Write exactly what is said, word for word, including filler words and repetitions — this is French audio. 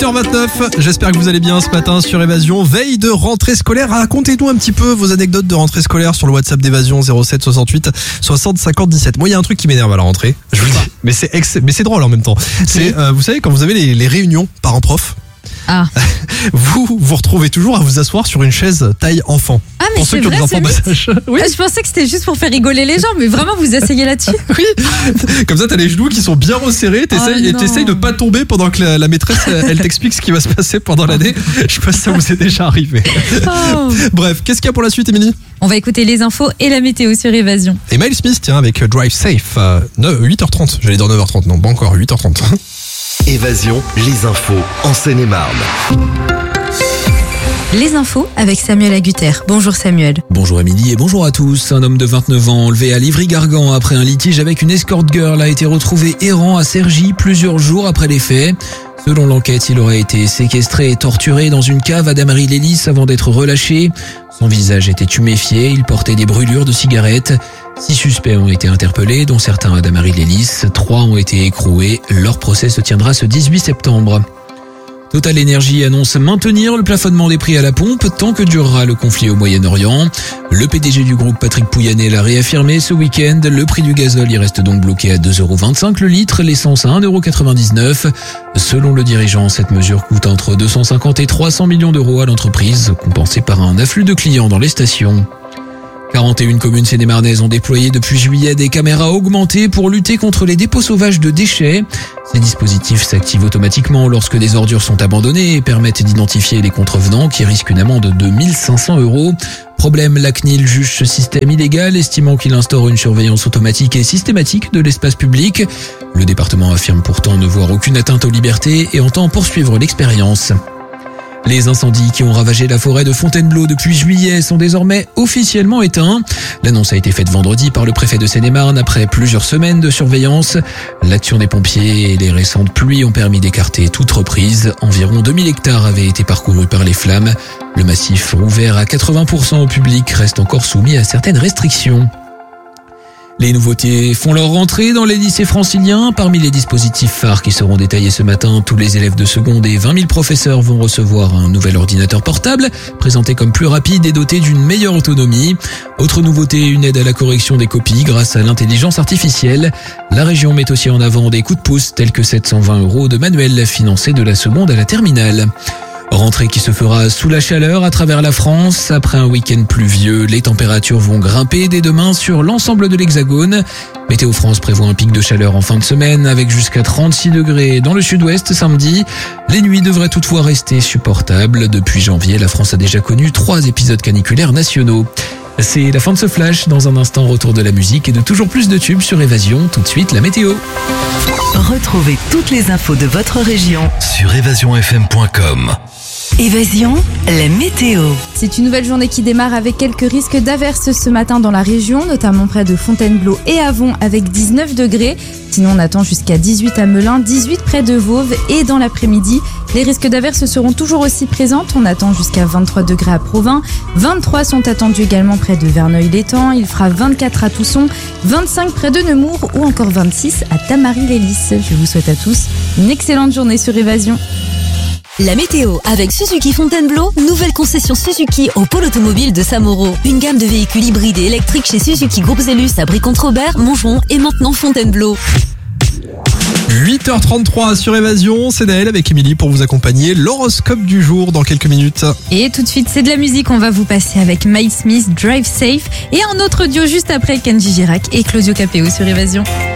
heures vingt-neuf, j'espère que vous allez bien ce matin sur Évasion. Veille de rentrée scolaire, racontez-nous un petit peu vos anecdotes de rentrée scolaire sur le WhatsApp d'Évasion zéro sept soixante-huit soixante cinquante dix-sept. Moi il y a un truc qui m'énerve à la rentrée, je vous le dis, mais c'est, ex- mais c'est drôle en même temps. C'est, euh, vous savez, quand vous avez les, les réunions parents-prof, Ah. vous vous retrouvez toujours à vous asseoir sur une chaise taille enfant. Ah mais Pour c'est ceux qui ont vrai, des enfants c'est bas âge. Oui. Ah, je pensais que c'était juste pour faire rigoler les gens, mais vraiment vous asseyez là-dessus. Oui, comme ça t'as les genoux qui sont bien resserrés, t'essayes, Oh et non. t'essayes de pas tomber pendant que la, la maîtresse elle t'explique ce qui va se passer pendant l'année. Je sais pas si ça vous est déjà arrivé. Oh. Bref, qu'est-ce qu'il y a pour la suite, Émilie? On va écouter les infos et la météo sur Évasion. Et Miles Smith, tiens, avec Drive Safe, euh, huit heures trente, j'allais dire neuf heures trente, non, pas encore, huit heures trente. Évasion, les infos en Seine-et-Marne. Les infos avec Samuel Agutter. Bonjour Samuel. Bonjour Émilie et bonjour à tous. Un homme de vingt-neuf ans enlevé à Livry-Gargan après un litige avec une escort girl a été retrouvé errant à Cergy plusieurs jours après les faits. Selon l'enquête, il aurait été séquestré et torturé dans une cave à Damary-les-Lys avant d'être relâché. Son visage était tuméfié, il portait des brûlures de cigarettes. Six suspects ont été interpellés, dont certains à Damary-les-Lys. Trois ont été écroués. Leur procès se tiendra ce dix-huit septembre. Total Energy annonce maintenir le plafonnement des prix à la pompe tant que durera le conflit au Moyen-Orient. Le P D G du groupe, Patrick Pouyanné, l'a réaffirmé ce week-end. Le prix du gazole y reste donc bloqué à deux euros vingt-cinq le litre, l'essence à un euro quatre-vingt-dix-neuf. Selon le dirigeant, cette mesure coûte entre deux cent cinquante et trois cents millions d'euros à l'entreprise, compensée par un afflux de clients dans les stations. quarante et une communes seine-et-marnaises ont déployé depuis juillet des caméras augmentées pour lutter contre les dépôts sauvages de déchets. Ces dispositifs s'activent automatiquement lorsque des ordures sont abandonnées et permettent d'identifier les contrevenants qui risquent une amende de mille cinq cents euros. Problème, la C N I L juge ce système illégal, estimant qu'il instaure une surveillance automatique et systématique de l'espace public. Le département affirme pourtant ne voir aucune atteinte aux libertés et entend poursuivre l'expérience. Les incendies qui ont ravagé la forêt de Fontainebleau depuis juillet sont désormais officiellement éteints. L'annonce a été faite vendredi par le préfet de Seine-et-Marne après plusieurs semaines de surveillance. L'action des pompiers et les récentes pluies ont permis d'écarter toute reprise. Environ deux mille hectares avaient été parcourus par les flammes. Le massif, ouvert à quatre-vingts pour cent au public, reste encore soumis à certaines restrictions. Les nouveautés font leur rentrée dans les lycées franciliens. Parmi les dispositifs phares qui seront détaillés ce matin, tous les élèves de seconde et vingt mille professeurs vont recevoir un nouvel ordinateur portable, présenté comme plus rapide et doté d'une meilleure autonomie. Autre nouveauté, une aide à la correction des copies grâce à l'intelligence artificielle. La région met aussi en avant des coups de pouce tels que sept cent vingt euros de manuel financés de la seconde à la terminale. Rentrée qui se fera sous la chaleur à travers la France. Après un week-end pluvieux, les températures vont grimper dès demain sur l'ensemble de l'Hexagone. Météo France prévoit un pic de chaleur en fin de semaine avec jusqu'à trente-six degrés dans le sud-ouest samedi. Les nuits devraient toutefois rester supportables. Depuis janvier, la France a déjà connu trois épisodes caniculaires nationaux. C'est la fin de ce flash. Dans un instant, retour de la musique et de toujours plus de tubes sur Évasion. Tout de suite, la météo. Retrouvez toutes les infos de votre région Sur évasion f m point com. Évasion, la météo. C'est une nouvelle journée qui démarre avec quelques risques d'averses ce matin dans la région, notamment près de Fontainebleau et Avon avec dix-neuf degrés. Sinon, on attend jusqu'à dix-huit à Melun, dix-huit près de Vauvre et dans l'après-midi, les risques d'averses seront toujours aussi présentes. On attend jusqu'à vingt-trois degrés à Provins, vingt-trois sont attendus également près de Verneuil-l'Étang, il fera vingt-quatre à Tousson, vingt-cinq près de Nemours ou encore vingt-six à Damary-les-Lys. Je vous souhaite à tous une excellente journée sur Évasion. La météo avec Suzuki Fontainebleau, nouvelle concession Suzuki au pôle automobile de Samoro. Une gamme de véhicules hybrides et électriques chez Suzuki Groupe Zellus à Brie-contre-Robert, Montgeron et maintenant Fontainebleau. huit heures trente-trois sur Évasion, c'est Naël avec Émilie pour vous accompagner. L'horoscope du jour dans quelques minutes. Et tout de suite, c'est de la musique, on va vous passer avec Miles Smith, Drive Safe et un autre duo juste après, Kenji Girac et Claudio Capéo sur Évasion.